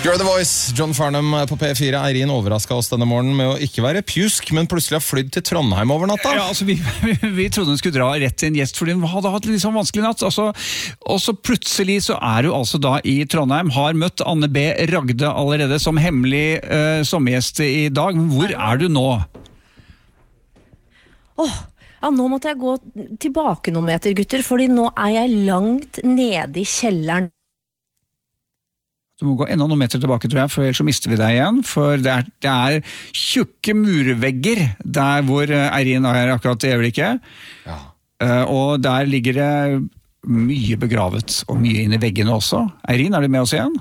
You're the Voice, John Farnham på P4. Eirin overrasket oss denne morgenen med å ikke være pjusk, men plutselig har flydd til Trondheim over natta. Ja, altså vi trodde hun skulle dra rett til en gjest, fordi hun hadde hatt en litt sånn vanskelig natt. Og så plutselig så er hun altså da i Trondheim, har møtt Anne B. Ragde allerede som hemmelig sommergjest i dag. Hvor er du nå? Ja, nå måtte jeg gå tilbake noen meter, gutter, fordi nå er jeg langt nede i kjelleren. Du må gå enda noen meter tilbake, tror jeg, for ellers så mister vi deg igjen. For det er tjukke murvegger der hvor Eirin er akkurat i øyeblikket. Ja. Og der ligger det mye begravet, og mye inn i veggene også. Eirin, er du med oss igjen?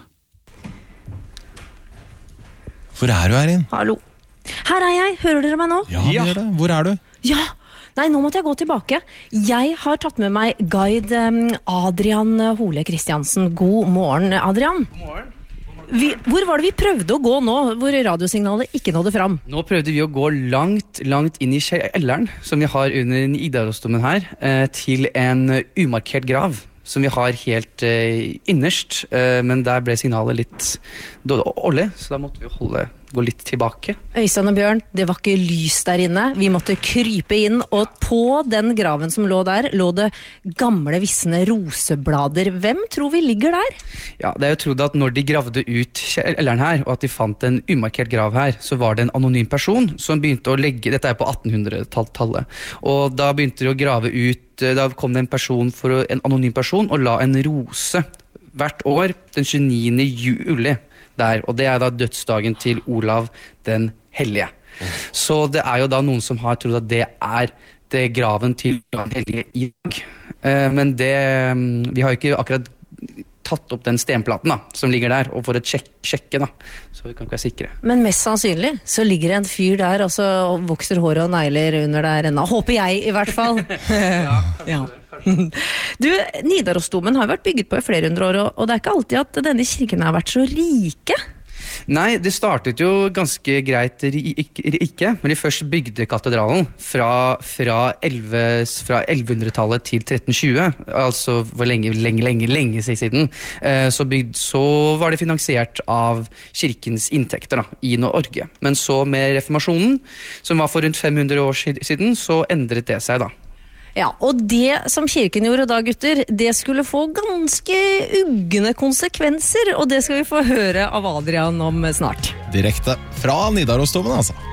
Hvor er du, Eirin? Hallo. Her er jeg, hører dere meg nå? Ja, det gjør det. Hvor er du? Ja, nei, nå måtte jeg gå tilbake. Jeg har tatt med meg guide Adrian Hole Kristiansen. God morgen, Adrian. God morgen. Hvor var det vi prøvde å gå nå, hvor radiosignalet ikke nådde fram? Nå prøvde vi å gå langt inn i kjelleren, som vi har under Nidarosdomen her, til en umarkert grav, som vi har helt innerst, men der ble signalet litt dårlig, så da måtte vi gå litt tilbake. Øystein og Bjørn, det var ikke lys der inne. Vi måtte krype inn, og på den graven som lå der, lå det gamle visne roseblader. Hvem tror vi ligger der? Ja, det er jo trodd at når de gravde ut kjelleren her, og at de fant en umarkert grav her, så var det en anonym person som begynte å legge, dette er på 1800-tallet, og da begynte de å grave ut, da kom det en anonym person og la en rose hvert år den 29. juli der, og det er da dødsdagen til Olav den Hellige. Så det er jo da noen som har trodd at det er graven til Olav den Hellige i dag. Men vi har jo ikke akkurat tatt opp den stenplaten da, som ligger der, og for å sjekke da, så vi kan ikke være sikre. Men mest sannsynlig så ligger det en fyr der, og så vokser håret og negler under der ennå. Håper jeg i hvert fall. Ja. Du, Nidarosdomen har vært bygget på i flere hundre år, og det er ikke alltid at denne kirken har vært så rike. Nei, det startet jo ganske greit rike, men de først bygde katedralen fra 1100-tallet til 1320, altså for lenge siden, så var det finansiert av kirkens inntekter da, i Norge. Men så med reformasjonen, som var for rundt 500 år siden, så endret det seg da. Ja, og det som kirken gjorde da, gutter, det skulle få ganske ugne konsekvenser, og det skal vi få høre av Adrian om snart. Direkte fra Nidarosdomen, altså.